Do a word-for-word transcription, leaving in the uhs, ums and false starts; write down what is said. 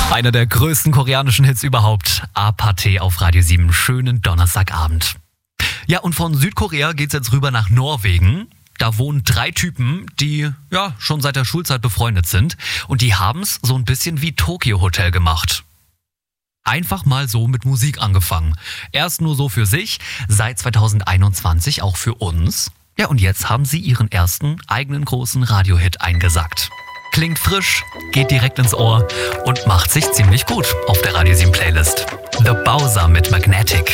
Einer der größten koreanischen Hits überhaupt. Apathy auf Radio sieben. Schönen Donnerstagabend. Ja, und von Südkorea geht's jetzt rüber nach Norwegen. Da wohnen drei Typen, die ja schon seit der Schulzeit befreundet sind. Und die haben's so ein bisschen wie Tokyo Hotel gemacht. Einfach mal so mit Musik angefangen. Erst nur so für sich, seit zweitausendeinundzwanzig auch für uns. Ja, und jetzt haben sie ihren ersten eigenen großen Radiohit eingesackt. Klingt frisch, geht direkt ins Ohr und macht sich ziemlich gut auf der Radio sieben Playlist. The Bowser mit Magnetic.